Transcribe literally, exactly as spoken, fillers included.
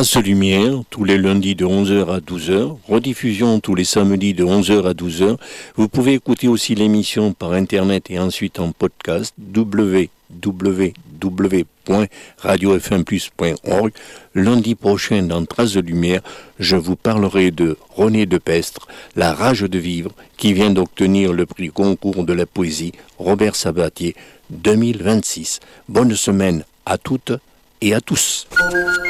Traces de lumière, tous les lundis de onze heures à douze heures, rediffusion tous les samedis de onze heures à douze heures. Vous pouvez écouter aussi l'émission par internet et ensuite en podcast w w w point radio f un plus point org. Lundi prochain dans Traces de lumière, je vous parlerai de René Depestre, La rage de vivre, qui vient d'obtenir le prix concours de la poésie Robert Sabatier deux mille vingt-six. Bonne semaine à toutes et à tous.